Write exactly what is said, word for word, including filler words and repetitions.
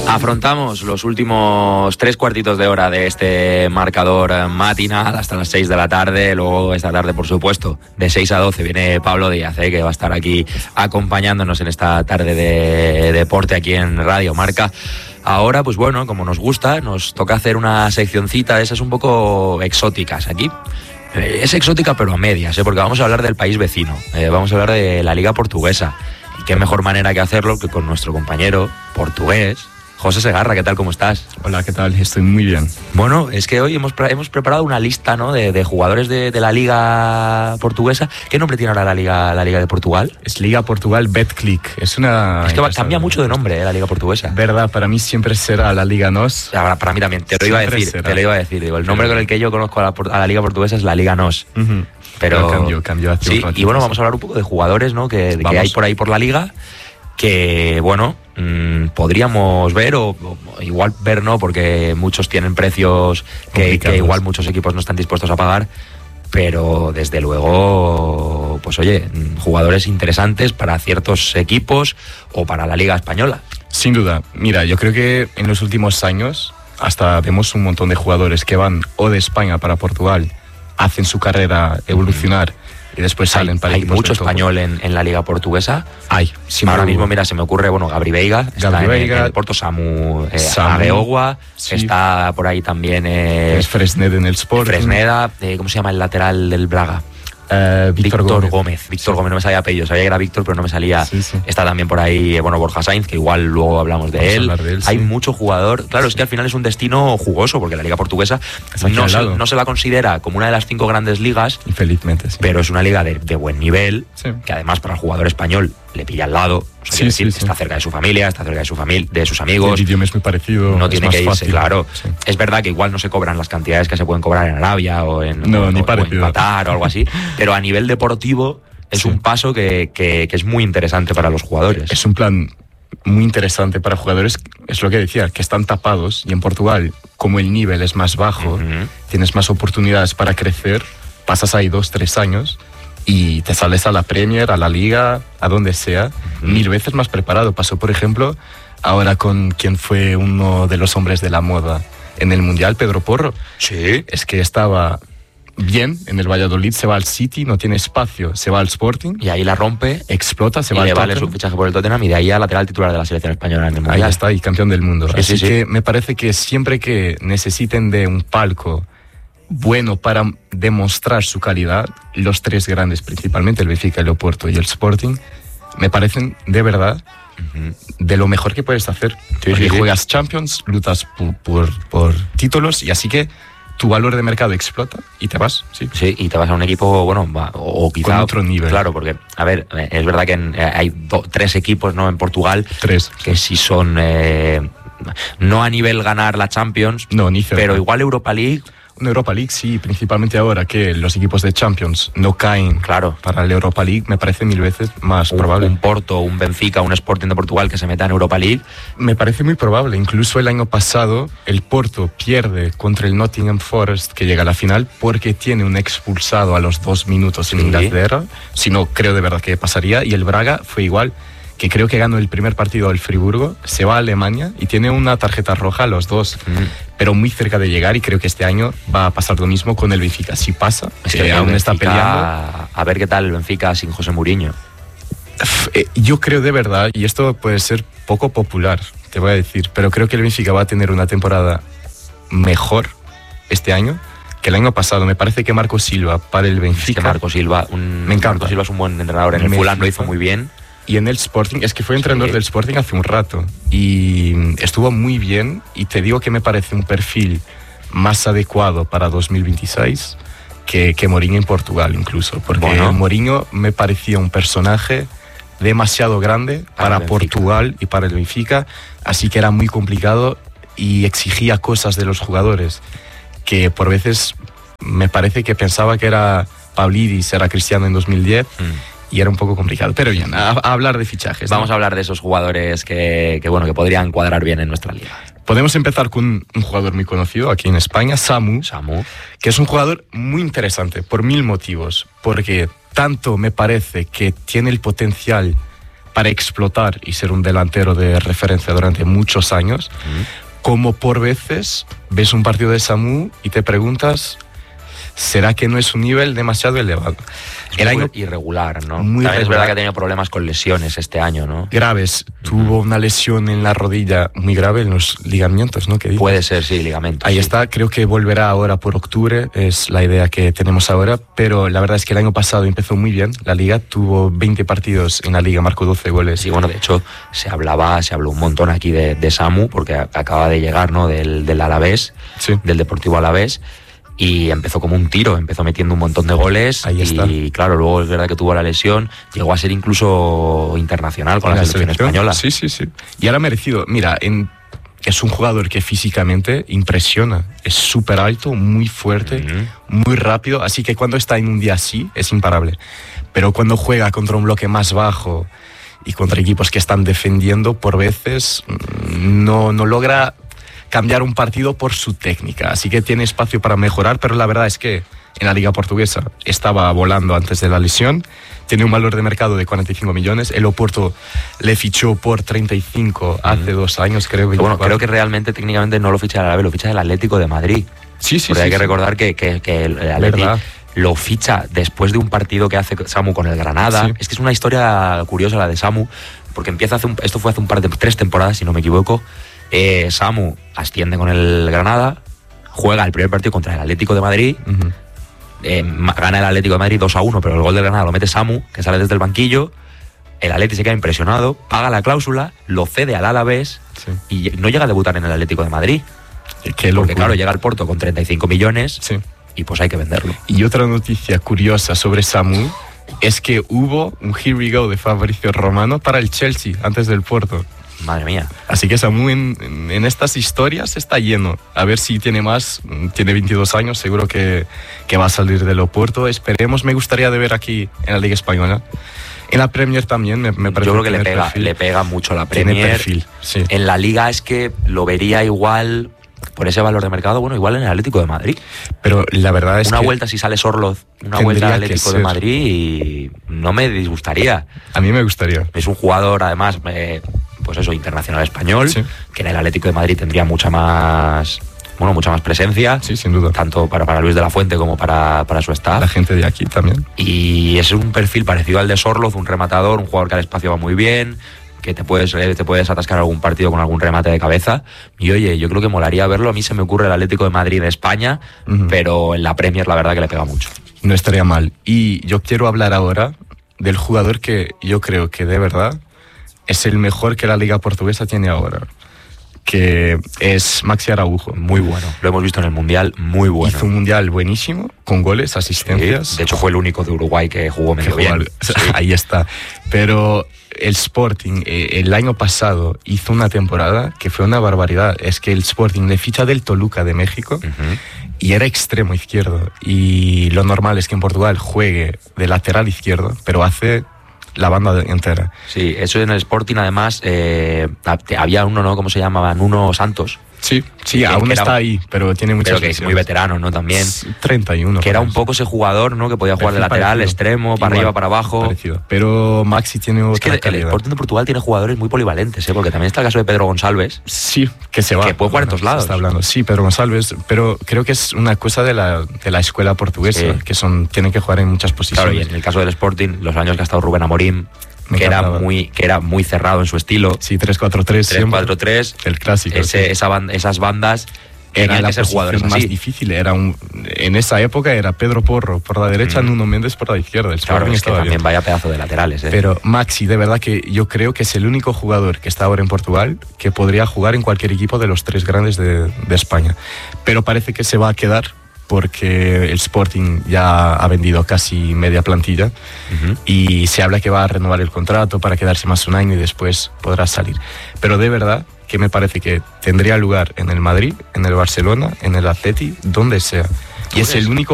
Afrontamos los últimos tres cuartitos de hora de este marcador matinal hasta las seis de la tarde. Luego esta tarde, por supuesto, de seis a doce viene Pablo Díaz, ¿eh? que va a estar aquí acompañándonos en esta tarde de deporte aquí en Radio Marca. Ahora, pues bueno, como nos gusta, nos toca hacer una seccioncita de esas un poco exóticas aquí. Es exótica pero a medias, ¿eh? porque vamos a hablar del país vecino, eh, vamos a hablar de la Liga Portuguesa. Y qué mejor manera que hacerlo que con nuestro compañero portugués, José Segarra. ¿Qué tal? ¿Cómo estás? Hola, ¿qué tal? Estoy muy bien. Bueno, es que hoy hemos, hemos preparado una lista, ¿no? de, de jugadores de, de la Liga Portuguesa. ¿Qué nombre tiene ahora la Liga, la Liga de Portugal? Es Liga Portugal Betclic. Es una... Es que va, cambia mucho de nombre, ¿eh? La Liga Portuguesa. Verdad, para mí siempre será la Liga N O S. Ahora, para mí también, te lo iba a decir, será. te lo iba a decir. Digo, el nombre con el que yo conozco a la, a la Liga Portuguesa es la Liga N O S. Uh-huh. Pero, Pero cambió, cambió hace sí, un ratito. Y bueno, vamos a hablar un poco de jugadores, ¿no? que, que hay por ahí por la Liga. Que, bueno, mmm, podríamos ver o, o igual ver no, porque muchos tienen precios que, que igual muchos equipos no están dispuestos a pagar, pero desde luego, pues oye, jugadores interesantes para ciertos equipos o para la Liga Española. Sin duda. Mira, yo creo que en los últimos años hasta vemos un montón de jugadores que van o de España para Portugal, hacen su carrera evolucionar, mm. y después salen hay, para hay equipos mucho español en, en la Liga Portuguesa. Hay. Sí, ahora mismo, mira, se me ocurre, bueno, Gabri Veiga, está Gabri en, Veiga, en el Porto, Samu, eh, Samu Agueogua, sí. está por ahí también eh, es Fresneda en el Sporting. Fresneda, eh, ¿cómo se llama el lateral del Braga? Uh, Víctor, Víctor Gómez. Gómez. Víctor sí. Gómez, no me salía apellido, sabía que era Víctor, pero no me salía. Sí, sí. Está también por ahí, bueno, Borja Sainz, que igual luego hablamos de él. de él. Hay sí. mucho jugador. Claro, sí. es que al final es un destino jugoso, porque la Liga Portuguesa no se, no se la considera como una de las cinco grandes ligas. Infelizmente, sí. Pero es una liga de, de buen nivel, sí. que además para el jugador español le pilla al lado. O sea, sí, decir, sí, está sí. cerca de su familia, está cerca de su familia, de sus amigos. El idioma es muy parecido. No tiene que irse, fácil. claro. Sí. Es verdad que igual no se cobran las cantidades que se pueden cobrar en Arabia o en, no, o, ni o en Qatar o algo así, pero a nivel deportivo es sí. un paso que, que, que es muy interesante para los jugadores. Es un plan muy interesante para jugadores, es lo que decía, que están tapados, y en Portugal, como el nivel es más bajo, uh-huh. tienes más oportunidades para crecer, pasas ahí dos, tres años y te sales a la Premier, a la Liga, a donde sea, uh-huh. mil veces más preparado. Pasó, por ejemplo, ahora con quien fue uno de los hombres de la moda en el Mundial, Pedro Porro. Sí. Es que estaba bien en el Valladolid, se va al City, no tiene espacio, se va al Sporting. Y ahí la rompe. Explota, se y va le al vale Tottenham. su fichaje por el Tottenham y de ahí a lateral titular de la selección española en el Mundial. Ahí está, y campeón del mundo. Sí, Así sí, que sí. me parece que siempre que necesiten de un palco bueno para demostrar su calidad, los tres grandes, principalmente el Benfica, el Oporto y el Sporting, me parecen de verdad uh-huh. de lo mejor que puedes hacer. Sí, Porque sí, juegas sí. Champions, luchas por, por, por títulos, y así que tu valor de mercado explota y te vas, sí. Sí, y te vas a un equipo, bueno, o, o quizá... Con otro nivel. Claro, porque, a ver, es verdad que en, hay do, tres equipos, ¿no?, en Portugal. Tres. Que sí son... Eh, no a nivel ganar la Champions, no, ni cerca. Pero igual Europa League... Una Europa League, sí, principalmente ahora que los equipos de Champions no caen claro. para la Europa League, me parece mil veces más un, probable. Un Porto, un Benfica, un Sporting de Portugal que se meta en Europa League. Me parece muy probable. Incluso el año pasado el Porto pierde contra el Nottingham Forest, que llega a la final, porque tiene un expulsado a los dos minutos en sí. Inglaterra. Si no, creo de verdad que pasaría. Y el Braga fue igual, que creo que ganó el primer partido al Friburgo, se va a Alemania y tiene una tarjeta roja a los dos, mm. pero muy cerca de llegar, y creo que este año va a pasar lo mismo con el Benfica. Si pasa, es que, que aún Benfica, está peleando. A ver qué tal el Benfica sin José Mourinho. Yo creo de verdad, y esto puede ser poco popular, te voy a decir, pero creo que el Benfica va a tener una temporada mejor este año que el año pasado. Me parece que Marco Silva para el Benfica... Es que Marco Silva, un, me encanta. Marco Silva es un buen entrenador, en el Fulham lo hizo muy bien. Y en el Sporting, es que fue entrenador sí. del Sporting hace un rato y estuvo muy bien, y te digo que me parece un perfil más adecuado para dos mil veintiséis que, que Mourinho en Portugal incluso, porque bueno. Mourinho me parecía un personaje demasiado grande para, para Portugal y para el Benfica, así que era muy complicado y exigía cosas de los jugadores que por veces me parece que pensaba que era Pavlidis, era Cristiano en dos mil diez. Mm. Y era un poco complicado, pero bien, a, a hablar de fichajes. Vamos ¿no? a hablar de esos jugadores que, que, bueno, que podrían cuadrar bien en nuestra liga. Podemos empezar con un jugador muy conocido aquí en España, Samu, Samu, que es un jugador muy interesante por mil motivos, porque tanto me parece que tiene el potencial para explotar y ser un delantero de referencia durante muchos años, mm. como por veces ves un partido de Samu y te preguntas, ¿será que no es un nivel demasiado elevado? Es el año irregular, ¿no? Muy También regular. Es verdad que ha tenido problemas con lesiones este año, ¿no? Graves. Uh-huh. Tuvo una lesión en la rodilla muy grave en los ligamentos, ¿no? ¿Qué Puede ser, sí, ligamentos. Ahí sí. está. Creo que volverá ahora por octubre, es la idea que tenemos ahora. Pero la verdad es que el año pasado empezó muy bien la Liga. Tuvo veinte partidos en la Liga, marcó doce goles. Sí, bueno, de hecho, se hablaba, se habló un montón aquí de, de Samu, porque acaba de llegar, ¿no? Del, del Alavés, sí. del Deportivo Alavés. Y empezó como un tiro, empezó metiendo un montón de goles. Ahí está. Y claro, luego es verdad que tuvo la lesión, llegó a ser incluso internacional con la, la selección, selección española. Sí, sí, sí. Y ahora merecido. Mira, en, es un jugador que físicamente impresiona. Es súper alto, muy fuerte, uh-huh. muy rápido. Así que cuando está en un día así, es imparable. Pero cuando juega contra un bloque más bajo y contra equipos que están defendiendo, por veces no, no logra cambiar un partido por su técnica, así que tiene espacio para mejorar, pero la verdad es que en la Liga Portuguesa estaba volando antes de la lesión, tiene un valor de mercado de cuarenta y cinco millones, el Oporto le fichó por treinta y cinco hace mm. dos años, creo. Bueno, creo que realmente técnicamente no lo ficha el Alavés, lo ficha el Atlético de Madrid. Sí, sí, Porque sí. hay que sí. recordar que, que, que el Atlético lo ficha después de un partido que hace Samu con el Granada. Sí. Es que es una historia curiosa la de Samu, porque empieza hace un, esto fue hace un par de tres temporadas, si no me equivoco. Eh, Samu asciende con el Granada, juega el primer partido contra el Atlético de Madrid, uh-huh. eh, gana el Atlético de Madrid dos a uno, pero el gol del Granada lo mete Samu, que sale desde el banquillo. El Atlético se queda impresionado, paga la cláusula, lo cede al Alavés, sí. y no llega a debutar en el Atlético de Madrid. Qué porque claro, llega al Porto con treinta y cinco millones, sí. y pues hay que venderlo. Y otra noticia curiosa sobre Samu es que hubo un Here We Go de Fabrizio Romano para el Chelsea antes del Porto. Madre mía. Así que Samu en, en, en estas historias está lleno. A ver si tiene más. Tiene veintidós años, seguro que, que va a salir del Oporto. Esperemos, me gustaría de ver aquí en la Liga Española. En la Premier también me, me parece. Yo creo que le pega, le pega mucho la Premier. Tiene perfil, sí. En la Liga es que lo vería igual, por ese valor de mercado, bueno, igual en el Atlético de Madrid. Pero la verdad es una que... Una vuelta si sale Sorloz, una vuelta al Atlético de Madrid y no me disgustaría. A mí me gustaría. Es un jugador, además... Eh, pues eso, internacional español, sí. que en el Atlético de Madrid tendría mucha más, bueno, mucha más presencia, sí, sin duda, tanto para, para Luis de la Fuente como para, para su staff. La gente de aquí también. Y es un perfil parecido al de Sorloz, un rematador, un jugador que al espacio va muy bien, que te puedes, te puedes atascar algún partido con algún remate de cabeza. Y oye, yo creo que molaría verlo. A mí se me ocurre el Atlético de Madrid de España, uh-huh. pero en la Premier la verdad que le pega mucho. No estaría mal. Y yo quiero hablar ahora del jugador que yo creo que de verdad es el mejor que la Liga Portuguesa tiene ahora, que es Maxi Araujo. Muy bueno, lo hemos visto en el Mundial, muy bueno. Hizo un Mundial buenísimo, con goles, asistencias. Sí, de hecho fue el único de Uruguay que jugó medio que bien. Sí. Ahí está. Pero el Sporting eh, el año pasado hizo una temporada que fue una barbaridad. Es que el Sporting le ficha del Toluca de México, uh-huh. y era extremo izquierdo. Y lo normal es que en Portugal juegue de lateral izquierdo, pero hace... la banda entera. Sí, eso en el Sporting además eh, había uno, ¿no? ¿Cómo se llamaba? Nuno Santos. Sí, sí, que, aún que está era, ahí, pero tiene muchas Pero que es muy veterano, ¿no? También. treinta y uno. Que era un poco ese jugador, ¿no? Que podía jugar de lateral, parecido. extremo, Igual, para arriba, para abajo. Parecido. Pero Maxi tiene otra Es que calidad. El Sporting de Portugal tiene jugadores muy polivalentes, ¿eh? Porque también está el caso de Pedro Gonçalves. Sí, que se va. Que puede jugar en todos lados. Está hablando. Sí, Pedro Gonçalves, pero creo que es una cosa de la, de la escuela portuguesa, sí. que son tienen que jugar en muchas posiciones. Claro, y en el caso del Sporting, los años que ha estado Rubén Amorim, que era, muy, que era muy cerrado en su estilo. Sí, tres cuatro tres. tres cuatro tres. El clásico. Ese, sí. esa band, esas bandas era tenían la que ser jugadores más así. difícil. Era un, en esa época era Pedro Porro por la derecha, mm. Nuno Méndez por la izquierda. El claro, es que también bien. Vaya pedazo de laterales. ¿eh? Pero Maxi, de verdad que yo creo que es el único jugador que está ahora en Portugal que podría jugar en cualquier equipo de los tres grandes de, de España. Pero parece que se va a quedar porque el Sporting ya ha vendido casi media plantilla, uh-huh. y se habla que va a renovar el contrato para quedarse más un año y después podrá salir. Pero de verdad que me parece que tendría lugar en el Madrid, en el Barcelona, en el Atleti, donde sea. Y es el único